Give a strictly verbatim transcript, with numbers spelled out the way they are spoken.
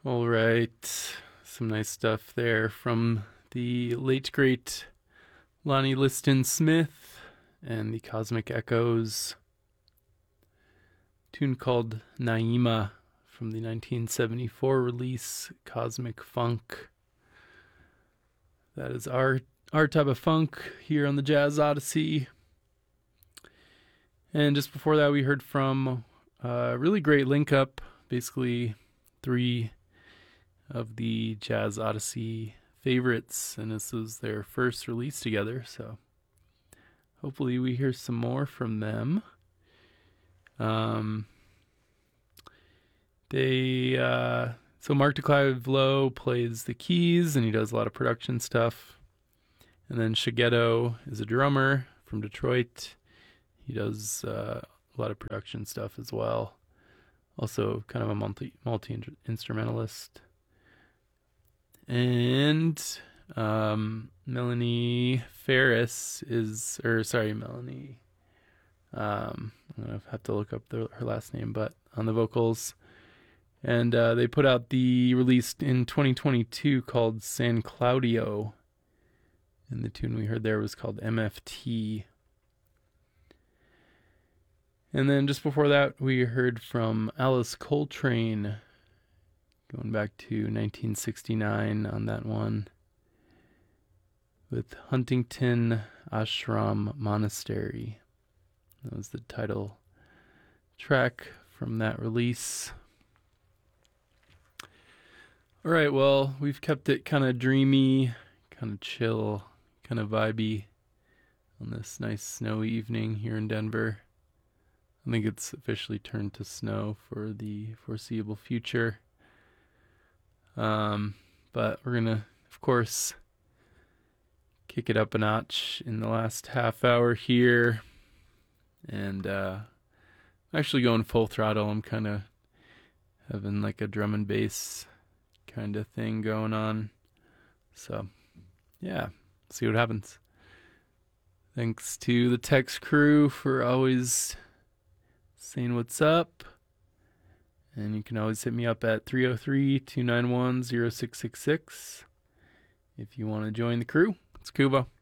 All right. Some nice stuff there from the late great Lonnie Liston Smith and the Cosmic Echoes. A tune called Naima from the nineteen seventy-four release Cosmic Funk. That is our our type of funk here on the Jazz Odyssey. And just before that, we heard from a really great link up, basically three of the Jazz Odyssey favorites, and this was their first release together, so hopefully we hear some more from them. Um, they uh, so Mark DeClive Lowe plays the keys, and he does a lot of production stuff. And then Shigeto is a drummer from Detroit. He does uh, a lot of production stuff as well. Also, kind of a multi multi instrumentalist. And um, Melanie Ferris is, or sorry, Melanie. Um, I'm gonna have to look up the, her last name, but on the vocals. And uh, they put out the release in twenty twenty-two called San Claudio, and the tune we heard there was called M F T. And then just before that, we heard from Alice Coltrane. Going back to nineteen sixty-nine on that one with Huntington Ashram Monastery. That was the title track from that release. All right, well, we've kept it kind of dreamy, kind of chill, kind of vibey on this nice snowy evening here in Denver. I think it's officially turned to snow for the foreseeable future. Um, but we're going to, of course, kick it up a notch in the last half hour here. And uh, I'm actually going full throttle. I'm kind of having like a drum and bass kind of thing going on. So, yeah, see what happens. Thanks to the Tex crew for always saying what's up. And you can always hit me up at three oh three, two nine one, oh six six six if you want to join the crew. It's Kubo.